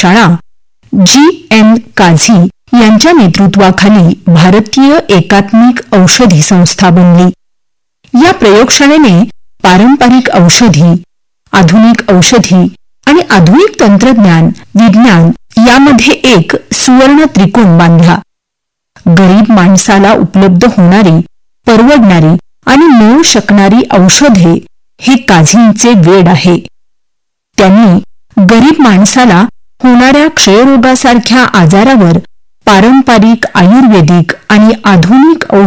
प्रयोगशाळा G.N. काझी यांच्या नेतृत्वाखाली भारतीय एकात्मिक औषधी संस्था बनली. या प्रयोगशाळेने पारंपरिक औषधी, आधुनिक औषधी आणि आधुनिक तंत्रज्ञान विज्ञान यामध्ये एक सुवर्ण त्रिकोण बांधला. गरीब माणसाला उपलब्ध होणारी, परवडणारी आणि मिळू शकणारी औषधे हे काझींचे वेड आहे. त्यांनी गरीब माणसाला होणाऱ्या क्षयरोगासारख्या आजारावर पारंपरिक, आयुर्वेदिक आणि आधुनिक